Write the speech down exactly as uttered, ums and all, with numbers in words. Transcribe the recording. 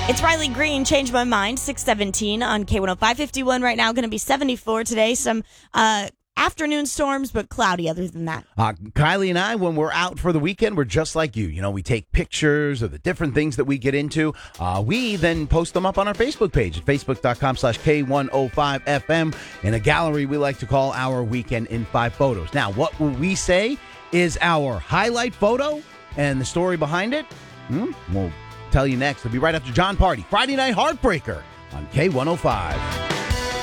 It's Riley Green, Change My Mind, six seventeen on K one oh five. fifty-one right now, going to be seventy-four today. Some uh, afternoon storms, but cloudy other than that. Uh, Kylie and I, when we're out for the weekend, we're just like you. You know, we take pictures of the different things that we get into. Uh, we then post them up on our Facebook page at facebook.com slash K105FM. In a gallery we like to call our Weekend in Five Photos. Now, what will we say is our highlight photo and the story behind it? Hmm? We'll tell you next. It'll be right after John Party, Friday Night Heartbreaker on K one oh five.